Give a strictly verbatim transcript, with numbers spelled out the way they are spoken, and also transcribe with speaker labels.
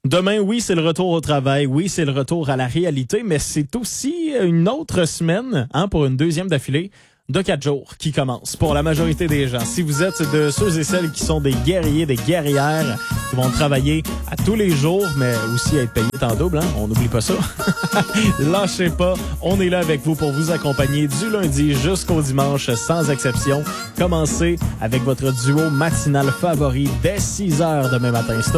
Speaker 1: Demain, oui, c'est le retour au travail. Oui, c'est le retour à la réalité, mais c'est aussi une autre semaine, hein, pour une deuxième d'affilée, de quatre jours qui commence pour la majorité des gens. Si vous êtes de ceux et celles qui sont des guerriers, des guerrières, qui vont travailler à tous les jours, mais aussi être payés en double, hein, on n'oublie pas ça. Lâchez pas, on est là avec vous pour vous accompagner du lundi jusqu'au dimanche, sans exception. Commencez avec votre duo matinal favori dès six heures demain matin.